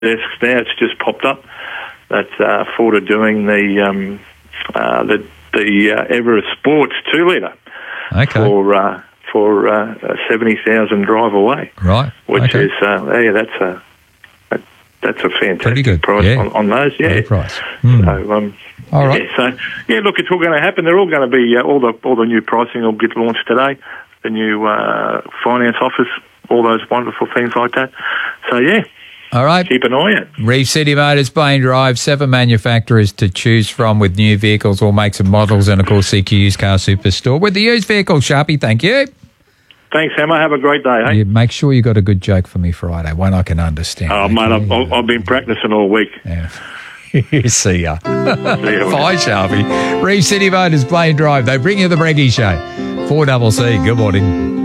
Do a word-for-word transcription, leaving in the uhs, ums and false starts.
desks now. It's just popped up that uh, Ford are doing the um, uh, the the uh, Everest Sports two litre okay. for uh, for uh, a seventy thousand drive away. Right, which okay. is uh, yeah, that's a that, that's a fantastic Pretty good. price yeah. on, on those. Yeah, Good price. Mm. So, um, all right. Yeah, so yeah, look, it's all going to happen. They're all going to be uh, all the all the new pricing will get launched today. The new uh, finance office, all those wonderful things like that. So yeah. All right. Keep an eye out. Reef City Motors, Blaine Drive, seven manufacturers to choose from with new vehicles, all makes and models, and of course C Q Used Car Superstore with the used vehicle. Sharpie, thank you. Thanks, Hammer. Have a great day, hey? You make sure you got a good joke for me Friday, one I can understand. Oh, okay? mate, I've, I've, I've been practicing all week. Yeah. See ya. See ya. Bye, Sharpie. Reef City Motors, Blaine Drive. They bring you the Breggy Show. four C C. Good morning.